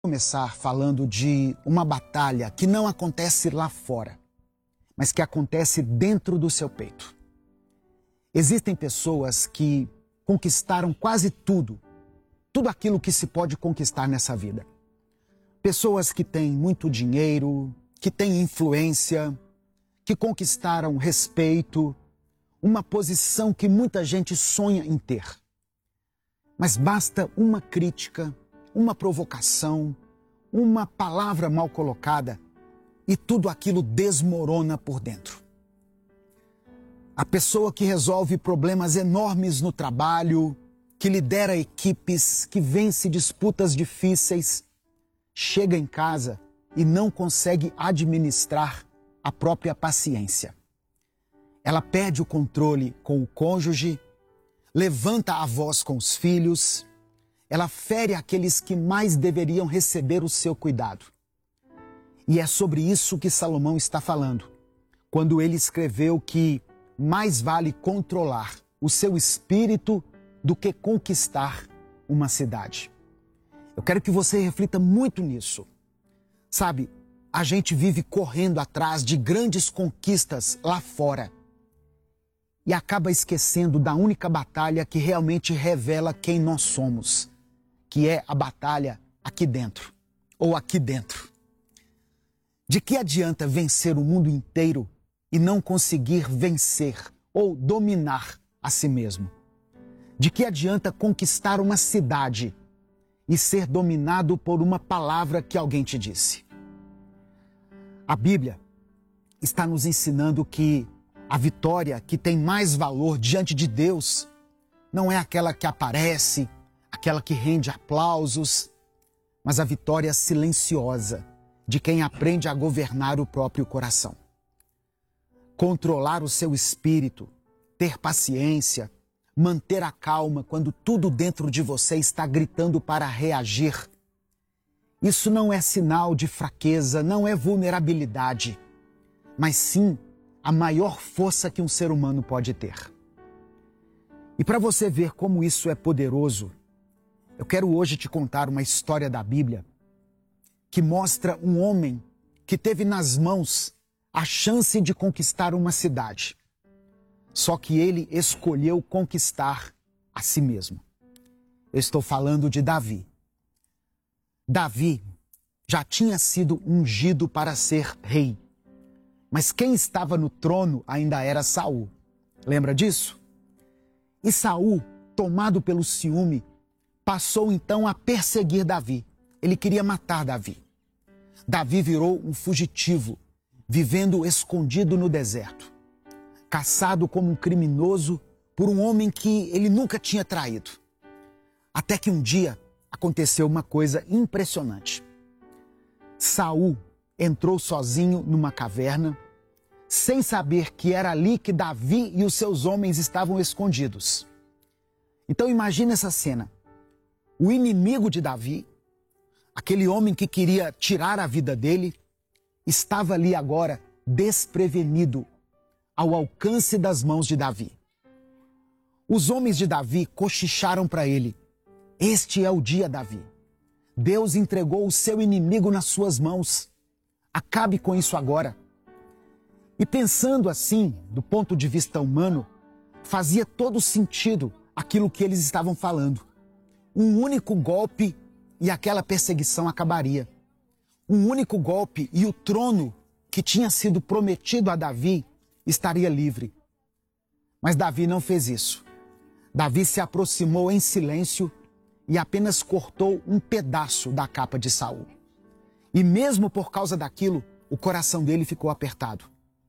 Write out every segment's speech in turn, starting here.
Começar falando de uma batalha que não acontece lá fora, mas que acontece dentro do seu peito. Existem pessoas que conquistaram quase tudo aquilo que se pode conquistar nessa vida. Pessoas que têm muito dinheiro, que têm influência, que conquistaram respeito, uma posição que muita gente sonha em ter. Mas basta uma crítica, uma provocação, uma palavra mal colocada e tudo aquilo desmorona por dentro. A pessoa que resolve problemas enormes no trabalho, que lidera equipes, que vence disputas difíceis, chega em casa e não consegue administrar a própria paciência. Ela perde o controle com o cônjuge, levanta a voz com os filhos, ela fere aqueles que mais deveriam receber o seu cuidado. E é sobre isso que Salomão está falando, quando ele escreveu que mais vale controlar o seu espírito do que conquistar uma cidade. Eu quero que você reflita muito nisso. Sabe, a gente vive correndo atrás de grandes conquistas lá fora e acaba esquecendo da única batalha que realmente revela quem nós somos, que é a batalha aqui dentro, ou aqui dentro. De que adianta vencer o mundo inteiro e não conseguir vencer ou dominar a si mesmo? De que adianta conquistar uma cidade e ser dominado por uma palavra que alguém te disse? A Bíblia está nos ensinando que a vitória que tem mais valor diante de Deus não é aquela que aparece, aquela que rende aplausos, mas a vitória silenciosa de quem aprende a governar o próprio coração. Controlar o seu espírito, ter paciência, manter a calma quando tudo dentro de você está gritando para reagir. Isso não é sinal de fraqueza, não é vulnerabilidade, mas sim a maior força que um ser humano pode ter. E para você ver como isso é poderoso, eu quero hoje te contar uma história da Bíblia que mostra um homem que teve nas mãos a chance de conquistar uma cidade. Só que ele escolheu conquistar a si mesmo. Eu estou falando de Davi. Davi já tinha sido ungido para ser rei. Mas quem estava no trono ainda era Saul. Lembra disso? E Saul, tomado pelo ciúme, passou então a perseguir Davi. Ele queria matar Davi. Davi virou um fugitivo, vivendo escondido no deserto, caçado como um criminoso por um homem que ele nunca tinha traído. Até que um dia aconteceu uma coisa impressionante. Saul entrou sozinho numa caverna, sem saber que era ali que Davi e os seus homens estavam escondidos. Então imagine essa cena. O inimigo de Davi, aquele homem que queria tirar a vida dele, estava ali agora desprevenido, ao alcance das mãos de Davi. Os homens de Davi cochicharam para ele: "Este é o dia, Davi. Deus entregou o seu inimigo nas suas mãos. Acabe com isso agora." E pensando assim, do ponto de vista humano, fazia todo sentido aquilo que eles estavam falando. Um único golpe e aquela perseguição acabaria. Um único golpe e o trono que tinha sido prometido a Davi estaria livre. Mas Davi não fez isso. Davi se aproximou em silêncio e apenas cortou um pedaço da capa de Saul. E mesmo por causa daquilo, o coração dele ficou apertado.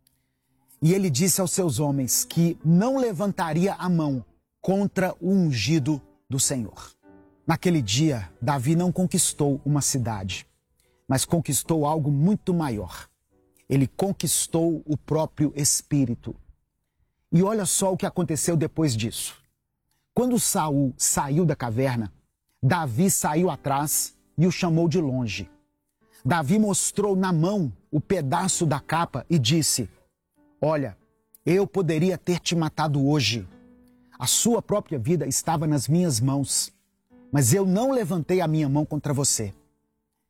E ele disse aos seus homens que não levantaria a mão contra o ungido do Senhor. Naquele dia, Davi não conquistou uma cidade, mas conquistou algo muito maior. Ele conquistou o próprio espírito. E olha só o que aconteceu depois disso. Quando Saul saiu da caverna, Davi saiu atrás e o chamou de longe. Davi mostrou na mão o pedaço da capa e disse: "Olha, eu poderia ter te matado hoje. A sua própria vida estava nas minhas mãos. Mas eu não levantei a minha mão contra você.